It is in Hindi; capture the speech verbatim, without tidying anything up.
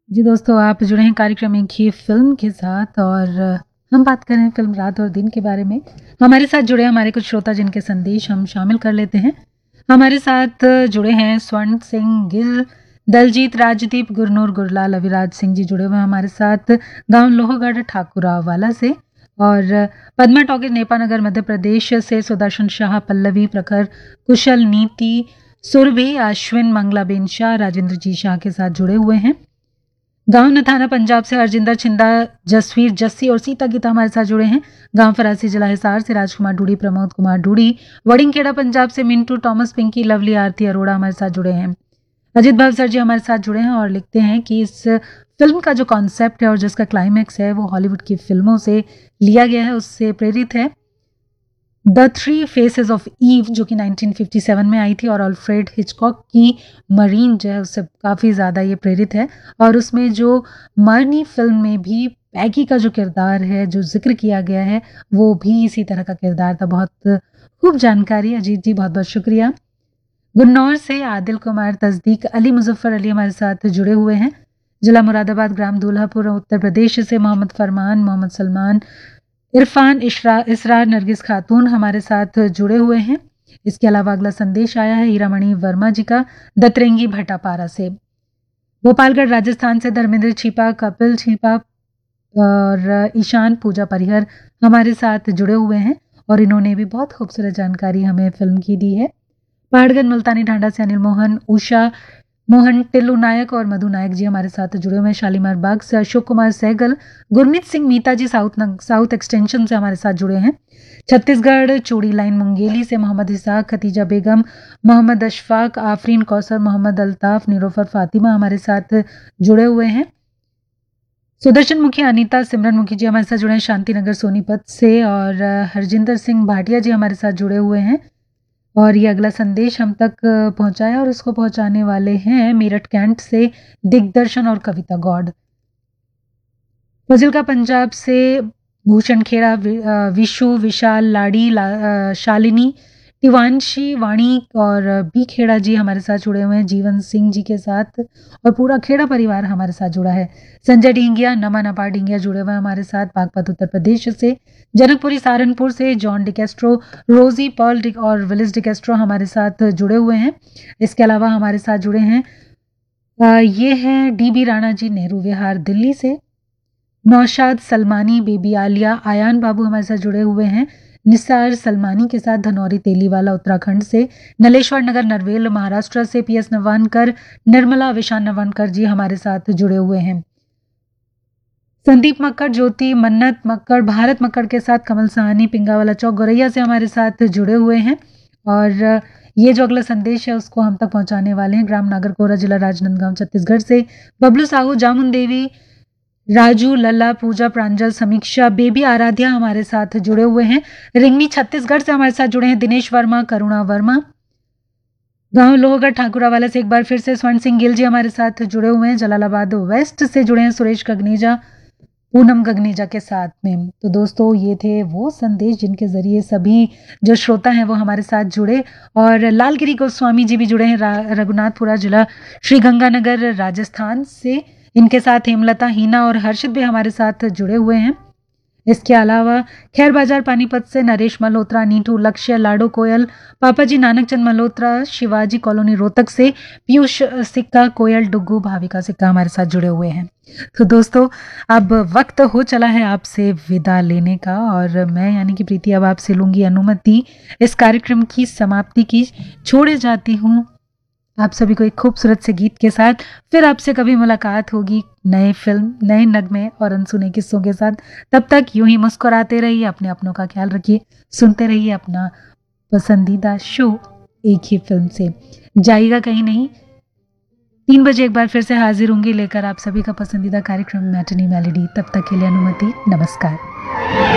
जी दोस्तों, आप जुड़े हैं कार्यक्रम एक ही फ़िल्म के साथ और हम बात कर रहे हैं फ़िल्म रात और दिन के बारे में। हमारे साथ जुड़े हमारे कुछ श्रोता जिनके संदेश हम शामिल कर लेते हैं। हमारे साथ जुड़े हैं स्वर्ण सिंह गिल, दलजीत राजदीप, गुरनूर गुरलाल, अविराज सिंह जी जुड़े हुए हैं हमारे साथ गाँव लोहगढ़ ठाकुरावाला से और पद्मा टॉकीज नेपानगर मध्य प्रदेश से सुदर्शन शाह, पल्लवी प्रखर, कुशल, नीति, सुरभि, अश्विन, मंगलाबेन शाह, राजेंद्र जी शाह के साथ जुड़े हुए हैं। गांव नथाना पंजाब से हरजिंदर छिंदा, जसवीर जस्सी और सीता गीता हमारे साथ जुड़े हैं। गांव फरासी जिला हिसार से राजकुमार डूडी, प्रमोद कुमार डूडी, वडिंगखेड़ा पंजाब से मिंटू, टॉमस, पिंकी, लवली, आरती अरोड़ा हमारे साथ जुड़े हैं। अजित भावसर जी हमारे साथ जुड़े हैं और लिखते हैं कि इस फिल्म का जो कॉन्सेप्ट है और जिसका क्लाइमैक्स है वो हॉलीवुड की फिल्मों से लिया गया है, उससे प्रेरित है। The three faces of ewe जो कि नाइनटीन फिफ्टी सेवन में आई थी और अल्फ्रेड हिचकॉक की मरीन जो है उससे काफ़ी ज़्यादा ये प्रेरित है। और उसमें जो मरनी फिल्म में भी पैगी का जो किरदार है जो जिक्र किया गया है वो भी इसी तरह का किरदार था। बहुत खूब जानकारी अजीत जी, बहुत बहुत शुक्रिया। गुन्नौर से आदिल कुमार, तस्दीक अली, मुजफ्फर अली हमारे साथ जुड़े हुए हैं। जिला मुरादाबाद, ग्राम दूल्हापुर, उत्तर प्रदेश से मोहम्मद फरमान, मोहम्मद सलमान, इरफान, इशरा इसरार, नरगिस खातून हमारे साथ जुड़े हुए हैं। इसके अलावा अगला संदेश आया है हीरामणि वर्मा जी का दतरेंगी भटापारा से। गोपालगढ़ राजस्थान से धर्मेंद्र छिपा, कपिल छिपा और ईशान, पूजा परिहर हमारे साथ जुड़े हुए हैं और इन्होंने भी बहुत खूबसूरत जानकारी हमें फिल्म की दी है। पहाड़गंज मुल्तानी ढांडा से अनिल मोहन, उषा मोहन, टिल्लू नायक और मधु नायक जी हमारे साथ जुड़े हुए हैं। शालीमार बाग से अशोक कुमार सहगल, गुरमीत सिंह मीता जी साउथ साउथ एक्सटेंशन से हमारे साथ जुड़े हैं। छत्तीसगढ़ चूड़ी लाइन मुंगेली से मोहम्मद इसाक, खतीजा बेगम, मोहम्मद अशफाक, आफरीन कौसर, मोहम्मद अल्ताफ, निरोफर फातिमा हमारे साथ जुड़े हुए हैं। सुदर्शन मुखी अनीता, सिमरन मुखी जी हमारे साथ जुड़े हैं शांतिनगर सोनीपत से और हरजिंदर सिंह भाटिया जी हमारे साथ जुड़े हुए हैं। और ये अगला संदेश हम तक पहुंचाया और इसको पहुंचाने वाले हैं मेरठ कैंट से दिग्दर्शन और कविता गौड़। फजिलका पंजाब से भूषण खेड़ा, विशु, विशाल, लाड़ी, ला, शालिनी, तिवांशी, वाणी और बी खेड़ा जी हमारे साथ जुड़े हुए हैं जीवन सिंह जी के साथ और पूरा खेड़ा परिवार हमारे साथ जुड़ा है। संजय ढींगिया, नमा नपा ढींगिया जुड़े हुए हैं हमारे साथ बागपत उत्तर प्रदेश से। जनकपुरी सहारनपुर से जॉन डिकेस्ट्रो, रोजी पर्ल डिक और विलिस डिकेस्ट्रो हमारे साथ जुड़े हुए हैं। इसके अलावा हमारे साथ जुड़े हैं आ, ये हैं डी बी राणा जी, नेहरू विहार दिल्ली से। नौशाद सलमानी, बेबी आलिया, आयान बाबू हमारे साथ जुड़े हुए हैं निसार सलमानी के साथ धनौरी तेलीवाला उत्तराखंड से। नलेश्वर नगर नरवेल महाराष्ट्र से पी एस नवानकर, निर्मला विशान नवानकर जी हमारे साथ जुड़े हुए हैं। संदीप मक्कड़, ज्योति, मन्नत मक्कड़, भारत मक्कड़ के साथ कमल सहानी, पिंगावाला चौक गोरैया से हमारे साथ जुड़े हुए हैं। और ये जो अगला संदेश है उसको हम तक पहुंचाने वाले हैं ग्राम नागरकोरा, जिला राजनांदगांव, छत्तीसगढ़ से बबलू साहू, जामुन देवी, राजू, लल्ला, पूजा, प्रांजल, समीक्षा, बेबी आराध्या हमारे साथ जुड़े हुए हैं। रिंगनी छत्तीसगढ़ से हमारे साथ जुड़े हैं दिनेश वर्मा, करुणा वर्मा। गांव लोहगढ़ ठाकुरावाला से एक बार फिर से स्वर्ण सिंह गिल जी हमारे साथ जुड़े हुए हैं। जलालाबाद वेस्ट से जुड़े हैं सुरेश गगनेजा, पूनम गगनेजा के साथ में। तो दोस्तों ये थे वो संदेश जिनके जरिए सभी जो श्रोता हैं वो हमारे साथ जुड़े। और लालगिरी गोस्वामी जी भी जुड़े हैं रघुनाथपुरा जिला श्री गंगानगर राजस्थान से। इनके साथ हेमलता, हीना और हर्षित भी हमारे साथ जुड़े हुए हैं। इसके अलावा खैर बाजार पानीपत से नरेश मल्होत्रा, नीटू, लक्ष्य, लाडो कोयल, पापा जी नानकचंद मल्होत्रा, शिवाजी कॉलोनी रोहतक से पीयूष सिक्का, कोयल, डुग्गू, भाविका सिक्का हमारे साथ जुड़े हुए हैं। तो दोस्तों अब वक्त हो चला है आपसे विदा लेने का और मैं यानी कि प्रीति अब आपसे लूंगी अनुमति इस कार्यक्रम की समाप्ति की। छोड़े जाती हूँ आप सभी को एक खूबसूरत से गीत के साथ। फिर आपसे कभी मुलाकात होगी नए फिल्म, नए नगमे और अनसुने किस्सों के साथ। तब तक यूं ही मुस्कुराते रहिए, अपने अपनों का ख्याल रखिए, सुनते रहिए अपना पसंदीदा शो एक ही फिल्म से। जाइएगा कहीं नहीं, तीन बजे एक बार फिर से हाजिर होंगी लेकर आप सभी का पसंदीदा कार्यक्रम मैटिनी मेलोडी। तब तक के लिए अनुमति, नमस्कार।